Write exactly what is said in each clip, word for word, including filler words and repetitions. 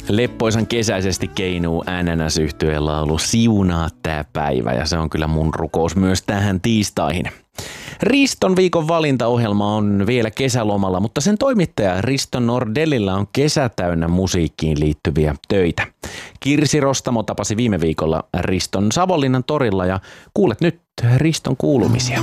Leppoisan kesäisesti keinuu N N S-yhtyeen laulu Siunaa tää päivä, ja se on kyllä mun rukous myös tähän tiistaihin. Riston viikon valintaohjelma on vielä kesälomalla, mutta sen toimittaja Risto Nordellilla on kesä täynnä musiikkiin liittyviä töitä. Kirsi Rostamo tapasi viime viikolla Riston Savonlinnan torilla ja kuulet nyt Riston kuulumisia.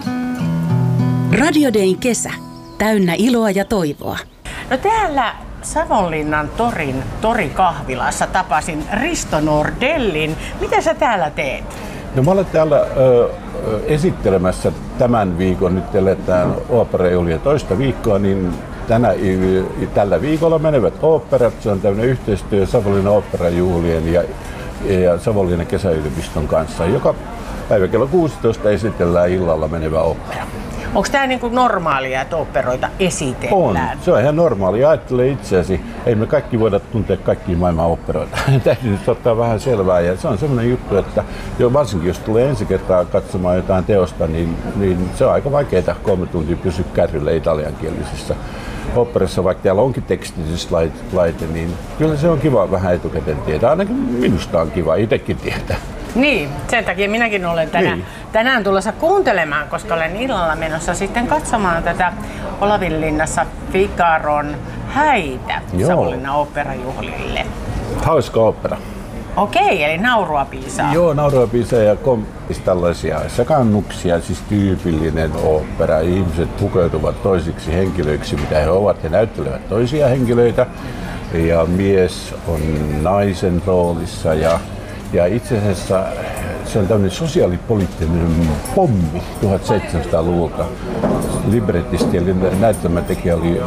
Radio Dayn kesä. Täynnä iloa ja toivoa. No täällä Savonlinnan torin torikahvilassa tapasin Risto Nordellin. Mitä sä täällä teet? No mä olen täällä ö, esittelemässä tämän viikon, nyt eletään oopperajuhlia toista viikkoa, niin tänä, tällä viikolla menevät oopperat. Se on tämmöinen yhteistyö Savonlinnan oopperajuhlien ja, ja Savonlinnan kesäyliopiston kanssa. Joka päivä kello kuusitoista esitellään illalla menevä ooppera. Onko tämä niinku normaalia, että oopperoita esitellään? On. Se on ihan normaalia. Ajattele itseäsi. Ei me kaikki voida tuntea kaikkia maailman oopperoita. Täytyy nyt ottaa vähän selvää. Ja se on semmoinen juttu, että jo varsinkin jos tulee ensi kertaa katsomaan jotain teosta, niin, niin se on aika vaikeaa kolme tuntia pysyä kärryllä italiankielisessä oopperassa, vaikka täällä onkin tekstitys laite, niin kyllä se on kiva vähän etukäteen tietää. Ainakin minusta on kiva itsekin tietää. Niin, sen takia minäkin olen tänään, niin. tänään tulossa kuuntelemaan, koska olen illalla menossa sitten katsomaan tätä Olavinlinnassa Figaron häitä Savonlinnan oopperajuhlille. Hauska ooppera. Okei, eli naurua piisaa. Joo, naurua piisaa ja kompis tällaisia sekannuksia, siis tyypillinen ooppera. Ihmiset pukeutuvat toisiksi henkilöiksi, mitä he ovat. He näyttelevät toisia henkilöitä ja mies on naisen roolissa ja Ja itse asiassa se on tämmöinen sosiaalipoliittinen pommi tuhatseitsemänsataaluvulta. Librettisti eli näytelmätekijä oli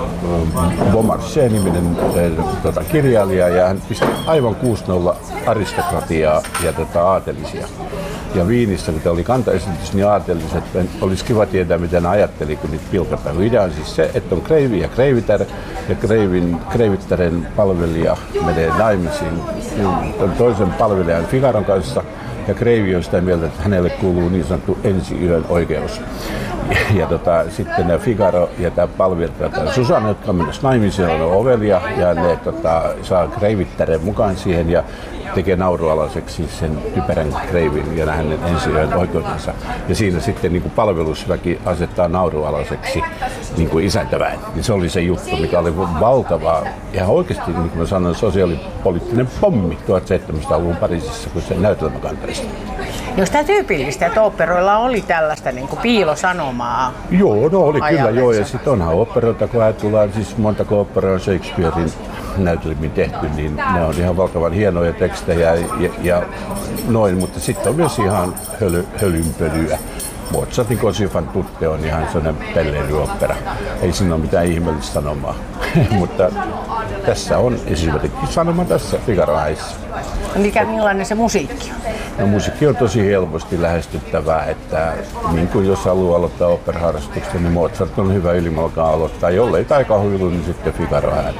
Beaumarchais-niminen tota, kirjailija ja hän pisti aivan kuusi nolla aristokratiaa ja tota, aatelisia. Ja Viinissä, kun oli kantaesitys, niin aateliset olisi kiva tietää, mitä ne ajatteli, kun niitä pilkataan. Idea on siis se, että on kreivi ja kreivitär, ja kreivin, kreivittären palvelija menee naimisiin toisen palvelijan Figaron kanssa, ja kreivi on sitä mieltä, että hänelle kuuluu niin sanottu ensi-yön oikeus. Ja, ja tota, sitten ne Figaro ja tämä palvelija Susanna, jotka on mennessä naimisiin, on ovelia, ja ne tota, saa kreivittären mukaan siihen, ja tekee naurualaiseksi sen typerän kreivin ja hänen ensi-yön oikeutensa. Ja siinä sitten niin kuin palvelusväki asettaa naurualaiseksi niin kuin isäntäväen. Ja se oli se juttu, mikä oli valtava ja oikeasti, niin kuin mä sanoin, sosiaalipoliittinen pommi tuhatseitsemänsataaluvun Pariisissa, kun se näytelmäkantarista. Jos tämä tyypillistä, että oopperoilla oli tällaista niin kuin piilosanomaa? Joo, no oli ajallensa. Kyllä joo. Ja sitten onhan oopperoita, kun ajatellaan, siis montako oopperaa Shakespearein näytelmiin tehty, niin ne on ihan valtavan hienoja tekstejä ja, ja noin, mutta sitten on myös ihan höly, hölynpölyä. Mozartin Così fan tutte on ihan sellainen pelleilyoopera. Ei siinä ole mitään ihmeellistä sanomaa, mutta tässä on esimerkiksi sanoma tässä Figaron häissä. Mikä millainen se musiikki on? No, musiikki on tosi helposti lähestyttävää, että niin kuin jos haluaa aloittaa ooperaharrastuksen, niin Mozart on hyvä ylimalkaan aloittaa. Jollei taikahuilu, niin sitten Figaron ääni.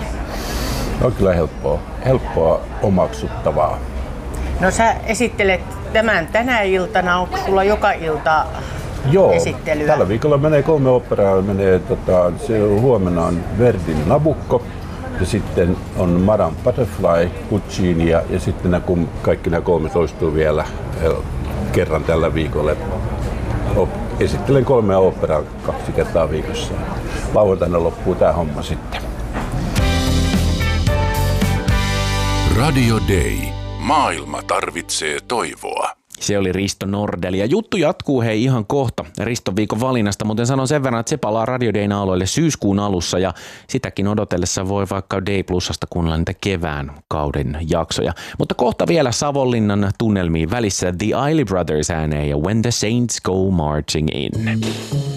On kyllä helppoa, helppoa omaksuttavaa. No sä esittelet tämän tänä iltana, onko sulla joka ilta Joo, esittelyä? Tällä viikolla menee kolme operaa. Menee, tota, se, huomenna on Verdin Nabucco ja sitten on Madame Butterfly, Puccini ja, ja sitten nämä, kun kaikki nämä kolme toistuu vielä kerran tällä viikolla. Esittelen kolmea operaa kaksi kertaa viikossa. Lauantaina loppuu tämä homma sitten. Radio Day. Maailma tarvitsee toivoa. Se oli Risto Nordell ja juttu jatkuu hei ihan kohta Riston viikon valinnasta, mutta sanon sen verran, että se palaa Radio Dayn aloille syyskuun alussa ja sitäkin odotellessa voi vaikka Day Plusasta kuunnella niitä kevään kauden jaksoja. Mutta kohta vielä Savonlinnan tunnelmiin välissä The Isley Brothers ääneen ja When the Saints Go Marching In.